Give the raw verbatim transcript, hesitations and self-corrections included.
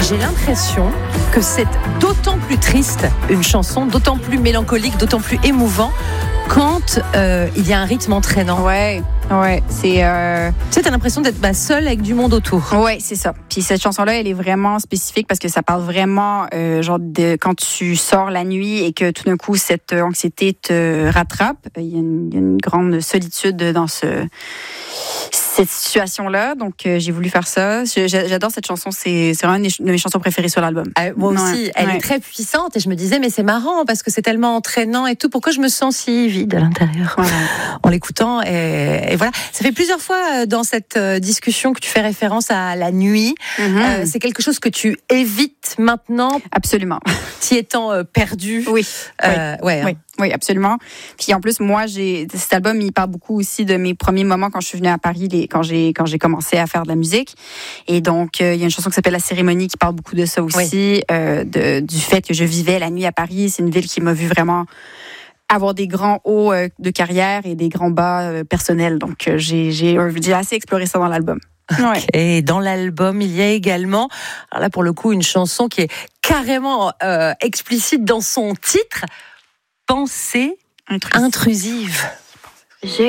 j'ai l'impression que c'est d'autant plus triste, une chanson, d'autant plus mélancolique, d'autant plus émouvant quand euh, il y a un rythme entraînant. Ouais, ouais, c'est... Euh... Tu sais, t'as l'impression d'être bah, seule avec du monde autour. Ouais, c'est ça. Puis cette chanson-là, elle est vraiment spécifique parce que ça parle vraiment, euh, genre, de quand tu sors la nuit et que tout d'un coup, cette anxiété te rattrape. Il y a une, il y a une grande solitude dans ce... cette situation-là, donc euh, j'ai voulu faire ça. J'adore cette chanson, c'est, c'est vraiment une de mes chansons préférées sur l'album. Euh, moi aussi, ouais, elle ouais. est très puissante et je me disais, mais c'est marrant parce que c'est tellement entraînant et tout, pourquoi je me sens si vide à l'intérieur voilà. en l'écoutant et, et voilà. Ça fait plusieurs fois dans cette discussion que tu fais référence à la nuit. Mm-hmm. Euh, c'est quelque chose que tu évites maintenant. Absolument. T'y étant euh, perdu. Oui. Euh, oui. Ouais. Oui. Oui, absolument. Puis en plus, moi, j'ai cet album, il parle beaucoup aussi de mes premiers moments quand je suis venue à Paris, les, quand j'ai quand j'ai commencé à faire de la musique. Et donc, euh, il y a une chanson qui s'appelle La Cérémonie qui parle beaucoup de ça aussi, oui. euh, de, du fait que je vivais la nuit à Paris. C'est une ville qui m'a vu vraiment avoir des grands hauts euh, de carrière et des grands bas euh, personnels. Donc, euh, j'ai, j'ai, j'ai assez exploré ça dans l'album. Ouais. Et dans l'album, il y a également, alors là pour le coup, une chanson qui est carrément euh, explicite dans son titre. Pensée intrusive. intrusive.